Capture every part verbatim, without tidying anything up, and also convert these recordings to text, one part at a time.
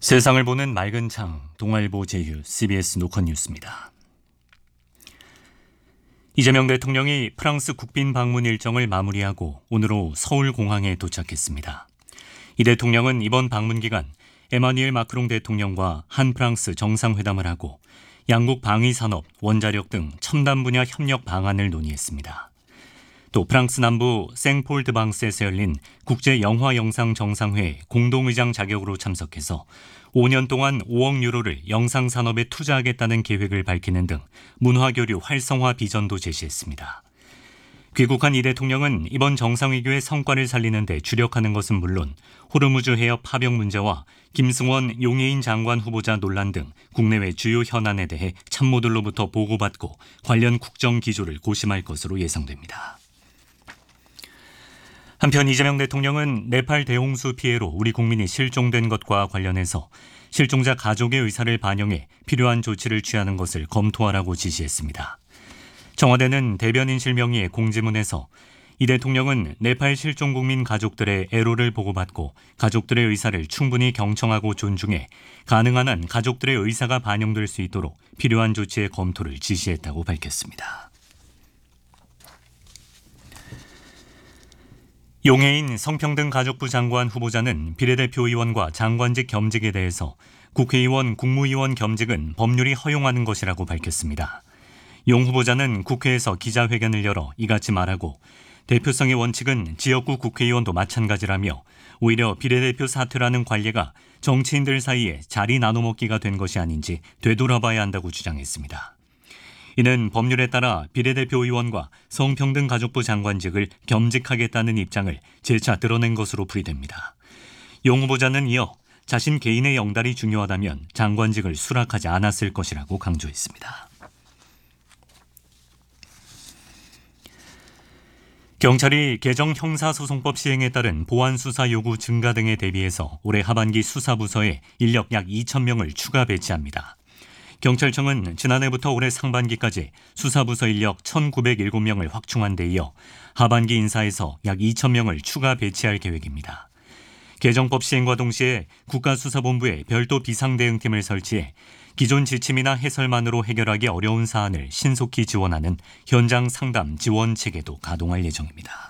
세상을 보는 맑은 창, 동아일보 제휴, 씨비에스 노컷 뉴스입니다. 이재명 대통령이 프랑스 국빈 방문 일정을 마무리하고 오늘 오후 서울공항에 도착했습니다. 이 대통령은 이번 방문 기간 에마뉘엘 마크롱 대통령과 한 프랑스 정상회담을 하고 양국 방위산업, 원자력 등 첨단 분야 협력 방안을 논의했습니다. 또 프랑스 남부 생폴드방스에서 열린 국제영화영상정상회의 공동의장 자격으로 참석해서 오 년 동안 오억 유로를 영상산업에 투자하겠다는 계획을 밝히는 등 문화교류 활성화 비전도 제시했습니다. 귀국한 이 대통령은 이번 정상회교의 성과를 살리는 데 주력하는 것은 물론 호르무즈 해협 파병 문제와 김승원 용해인 장관 후보자 논란 등 국내외 주요 현안에 대해 참모들로부터 보고받고 관련 국정 기조를 고심할 것으로 예상됩니다. 한편 이재명 대통령은 네팔 대홍수 피해로 우리 국민이 실종된 것과 관련해서 실종자 가족의 의사를 반영해 필요한 조치를 취하는 것을 검토하라고 지시했습니다. 청와대는 대변인실 명의의 공지문에서 이 대통령은 네팔 실종 국민 가족들의 애로를 보고받고 가족들의 의사를 충분히 경청하고 존중해 가능한 한 가족들의 의사가 반영될 수 있도록 필요한 조치의 검토를 지시했다고 밝혔습니다. 용해인 성평등가족부 장관 후보자는 비례대표 의원과 장관직 겸직에 대해서 국회의원, 국무위원 겸직은 법률이 허용하는 것이라고 밝혔습니다. 용 후보자는 국회에서 기자회견을 열어 이같이 말하고 대표성의 원칙은 지역구 국회의원도 마찬가지라며 오히려 비례대표 사퇴라는 관례가 정치인들 사이에 자리 나눠먹기가 된 것이 아닌지 되돌아봐야 한다고 주장했습니다. 이는 법률에 따라 비례대표 의원과 성평등가족부 장관직을 겸직하겠다는 입장을 재차 드러낸 것으로 풀이됩니다. 용 후보자는 이어 자신 개인의 영달이 중요하다면 장관직을 수락하지 않았을 것이라고 강조했습니다. 경찰이 개정 형사소송법 시행에 따른 보안수사 요구 증가 등에 대비해서 올해 하반기 수사부서에 인력 약 이천 명을 추가 배치합니다. 경찰청은 지난해부터 올해 상반기까지 수사부서 인력 천구백칠 명을 확충한 데 이어 하반기 인사에서 약 이천 명을 추가 배치할 계획입니다. 개정법 시행과 동시에 국가수사본부에 별도 비상대응팀을 설치해 기존 지침이나 해설만으로 해결하기 어려운 사안을 신속히 지원하는 현장 상담 지원 체계도 가동할 예정입니다.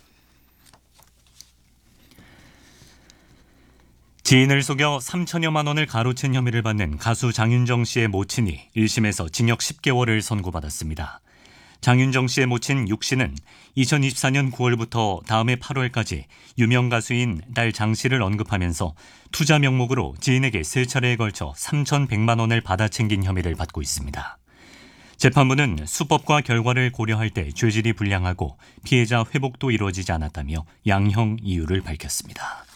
지인을 속여 삼천여만 원을 가로챈 혐의를 받는 가수 장윤정 씨의 모친이 일 심에서 징역 십 개월을 선고받았습니다. 장윤정 씨의 모친 육 씨는 이천이십사 년 구월부터 다음해 팔월까지 유명 가수인 딸 장 씨를 언급하면서 투자 명목으로 지인에게 세 차례에 걸쳐 삼천백만 원을 받아 챙긴 혐의를 받고 있습니다. 재판부는 수법과 결과를 고려할 때 죄질이 불량하고 피해자 회복도 이루어지지 않았다며 양형 이유를 밝혔습니다.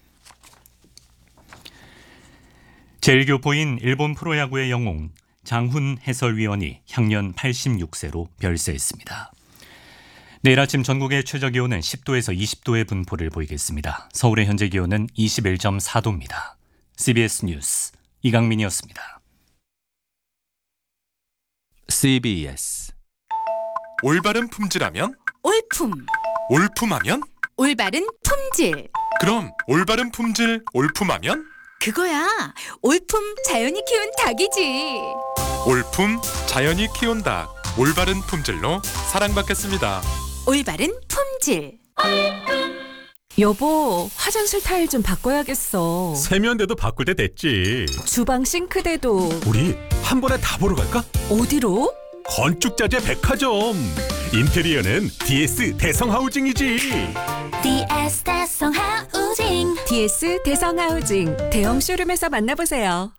제일교포인 일본 프로야구의 영웅 장훈 해설위원이 향년 팔십육 세로 별세했습니다. 내일 아침 전국의 최저기온은 십 도에서 이십 도의 분포를 보이겠습니다. 서울의 현재 기온은 이십일 점 사 도입니다. 씨비에스 뉴스 이강민이었습니다. 씨비에스 올바른 품질하면? 올품. 올품하면? 올바른 품질. 그럼 올바른 품질 올품하면? 그거야. 올품 자연이 키운 닭이지. 올품 자연이 키운 닭. 올바른 품질로 사랑받겠습니다. 올바른 품질. 여보, 화장실 타일 좀 바꿔야겠어. 세면대도 바꿀 때 됐지. 주방 싱크대도. 우리 한 번에 다 보러 갈까? 어디로? 건축자재 백화점. 인테리어는 디에스 대성하우징이지. 디에스 대성하우징. 디에스 대성하우징 대형 쇼룸에서 만나보세요.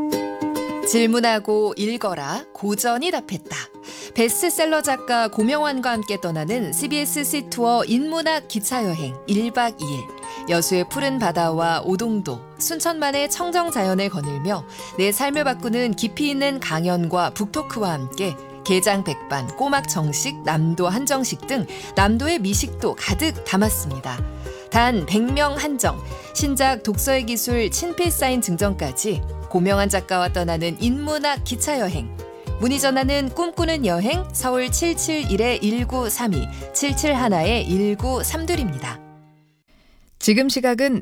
질문하고 읽어라. 고전이 답했다. 베스트셀러 작가 고명환과 함께 떠나는 씨비에스 시투어 인문학 기차여행 일 박 이 일. 여수의 푸른 바다와 오동도, 순천만의 청정자연을 거닐며 내 삶을 바꾸는 깊이 있는 강연과 북토크와 함께 게장 백반, 꼬막 정식, 남도 한정식 등 남도의 미식도 가득 담았습니다. 단 백 명 한정, 신작 독서의 기술 친필 사인 증정까지 고명환 작가와 떠나는 인문학 기차여행. 문의 전화는 꿈꾸는 여행 서울 칠칠일 일구삼이, 칠칠일 일구삼이입니다. 지금 시각은